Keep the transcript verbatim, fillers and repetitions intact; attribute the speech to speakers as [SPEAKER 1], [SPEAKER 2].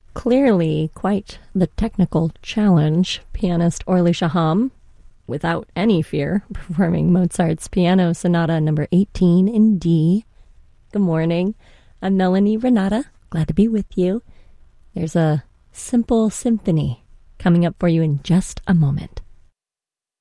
[SPEAKER 1] Clearly quite the technical challenge, pianist Orly Shaham, without any fear, performing Mozart's Piano Sonata number eighteen in D. Good morning. I'm Melanie Renata. Glad to be with you. There's a simple symphony coming up for you in just a moment.